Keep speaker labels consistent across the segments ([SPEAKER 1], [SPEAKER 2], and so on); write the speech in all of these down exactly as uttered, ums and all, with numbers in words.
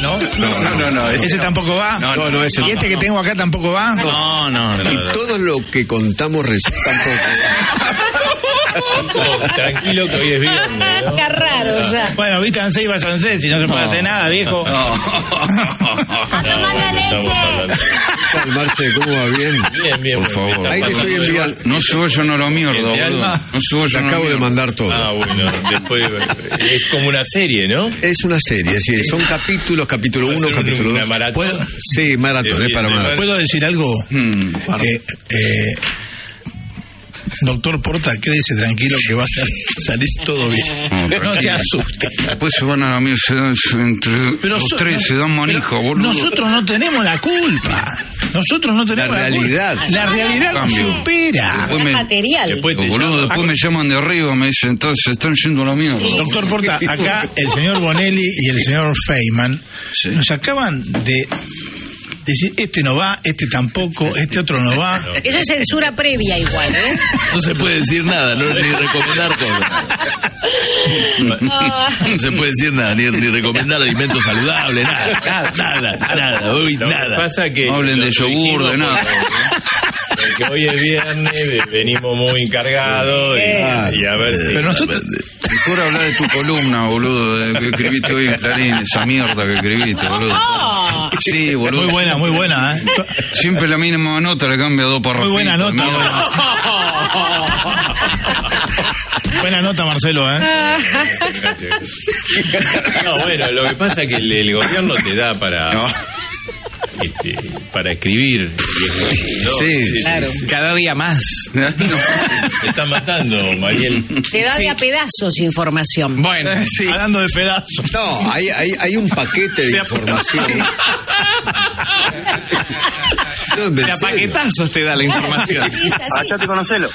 [SPEAKER 1] ¿no?
[SPEAKER 2] No, no, no. no
[SPEAKER 1] ¿Ese
[SPEAKER 2] no.
[SPEAKER 1] tampoco va?
[SPEAKER 2] No, no, no. Ese
[SPEAKER 1] ¿Y este
[SPEAKER 2] no,
[SPEAKER 1] que
[SPEAKER 2] no.
[SPEAKER 1] tengo acá tampoco va?
[SPEAKER 2] No, no, no.
[SPEAKER 3] Y todo lo que contamos recién tampoco.
[SPEAKER 4] Tranquilo que hoy es viernes, ¿no?
[SPEAKER 5] Qué raro ya.
[SPEAKER 1] Bueno, vístanse y váyanse, si no se puede hacer nada, viejo.
[SPEAKER 2] No.
[SPEAKER 5] A tomar la leche.
[SPEAKER 3] Marce, ¿cómo va? Bien.
[SPEAKER 4] Bien, bien.
[SPEAKER 2] Por favor.
[SPEAKER 3] Ahí te estoy enviando.
[SPEAKER 2] No se vayan a la mierda, boludo. No se vayan
[SPEAKER 3] Te
[SPEAKER 2] a la
[SPEAKER 3] acabo de
[SPEAKER 2] mierda.
[SPEAKER 3] mandar todo.
[SPEAKER 4] Ah, bueno, después es como una serie, ¿no?
[SPEAKER 3] Es una serie, sí. Son capítulos, capítulo
[SPEAKER 4] Va a
[SPEAKER 3] uno,
[SPEAKER 4] ser
[SPEAKER 3] capítulo
[SPEAKER 4] una
[SPEAKER 3] dos.
[SPEAKER 4] maratón.
[SPEAKER 1] ¿Puedo?
[SPEAKER 3] Sí, maratón, es para maratón.
[SPEAKER 1] ¿Puedo decir algo?
[SPEAKER 2] Hmm.
[SPEAKER 1] Eh, eh, doctor Porta, quédese tranquilo que va a sal- salir todo bien.
[SPEAKER 2] No,
[SPEAKER 1] No se
[SPEAKER 2] tranquilo.
[SPEAKER 1] asuste.
[SPEAKER 2] Después se van a la mierda, se dan, se- entre los
[SPEAKER 1] so-
[SPEAKER 2] tres se dan manija,
[SPEAKER 1] pero
[SPEAKER 2] boludo.
[SPEAKER 1] nosotros no tenemos la culpa. Nosotros no tenemos
[SPEAKER 3] La
[SPEAKER 1] la,
[SPEAKER 3] realidad.
[SPEAKER 1] culpa. La realidad nos
[SPEAKER 2] Cambio.
[SPEAKER 1] supera.
[SPEAKER 2] Después
[SPEAKER 5] Es
[SPEAKER 2] me-
[SPEAKER 5] material.
[SPEAKER 4] Después te
[SPEAKER 2] Boludo,
[SPEAKER 4] llaman.
[SPEAKER 2] después me llaman de arriba, me dicen, entonces se están yendo a la mierda.
[SPEAKER 1] Doctor Porta, acá el señor Bonelli y el señor Feynman
[SPEAKER 2] Sí.
[SPEAKER 1] nos acaban de decir, este no va, este tampoco, este otro no va.
[SPEAKER 5] Eso es censura previa igual, ¿eh?
[SPEAKER 6] No se puede decir nada, no, ni recomendar cosas. No se puede decir nada, ni, ni recomendar alimentos saludables, nada, nada, nada, nada, hoy
[SPEAKER 4] Lo que
[SPEAKER 6] nada.
[SPEAKER 4] pasa que
[SPEAKER 2] No hablen
[SPEAKER 4] lo
[SPEAKER 2] de yogur,
[SPEAKER 4] dijimos
[SPEAKER 2] de nada.
[SPEAKER 4] porque- porque hoy es viernes, ve- venimos muy cargados y, y a ver si...
[SPEAKER 1] Pero nosotros,
[SPEAKER 2] Mejor hablar de tu columna, boludo, de que escribiste hoy en Clarín, esa mierda que escribiste, boludo. Sí, boludo.
[SPEAKER 1] muy buena, muy buena, ¿eh?
[SPEAKER 2] Siempre la mínima nota le cambia dos parrafitos.
[SPEAKER 1] Muy buena nota.
[SPEAKER 2] mierda.
[SPEAKER 1] Buena nota, Marcelo, ¿eh?
[SPEAKER 4] No, bueno, lo que pasa es que el, el gobierno te da para...
[SPEAKER 2] No.
[SPEAKER 4] Este, para escribir. Y, no,
[SPEAKER 3] Sí,
[SPEAKER 5] Claro.
[SPEAKER 6] Cada día más.
[SPEAKER 4] te está matando, Mariel.
[SPEAKER 5] Te da de a pedazos información.
[SPEAKER 6] Bueno,
[SPEAKER 2] Sí.
[SPEAKER 1] Hablando de pedazos.
[SPEAKER 3] No, hay, hay, hay un paquete de información. No, en
[SPEAKER 6] de a
[SPEAKER 3] serio.
[SPEAKER 6] paquetazos te da la información.
[SPEAKER 5] Sí, es así.
[SPEAKER 7] Achate conocelo.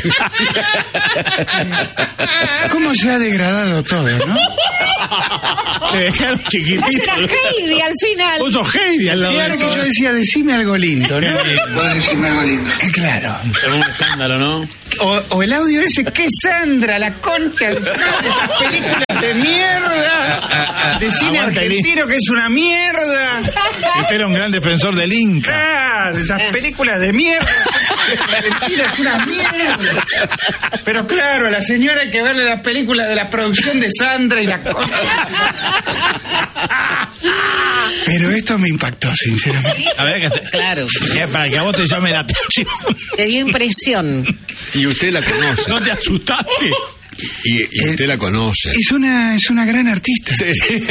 [SPEAKER 2] ¿Cómo se ha degradado todo, no?
[SPEAKER 1] Te dejaron
[SPEAKER 5] Vos
[SPEAKER 1] chiquitito.
[SPEAKER 5] eras Heidi al final.
[SPEAKER 1] Vos sos Heidi al lado
[SPEAKER 2] Claro
[SPEAKER 1] de
[SPEAKER 2] que yo decía, decime algo lindo, ¿no? Vos decime algo lindo. Eh, claro.
[SPEAKER 7] Es un escándalo, ¿no?
[SPEAKER 2] O, o el audio ese, ¿qué Sandra? La concha de esas películas de mierda. De cine
[SPEAKER 1] Aguanta,
[SPEAKER 2] argentino que es una mierda.
[SPEAKER 1] Usted era un gran defensor del Inca.
[SPEAKER 2] Claro, esas películas de mierda. Argentina es una mierda. Pero claro, a la señora hay que verle las películas de la producción de Sandra y la concha. Pero esto me impactó, sinceramente.
[SPEAKER 1] A ver, que te-
[SPEAKER 5] Claro.
[SPEAKER 1] que para que a vos te llame la atención.
[SPEAKER 5] Te dio impresión.
[SPEAKER 3] Y usted la conoce.
[SPEAKER 1] No te asustaste.
[SPEAKER 3] Y, y usted la conoce.
[SPEAKER 2] Es una, es una gran artista.
[SPEAKER 3] Sí, sí.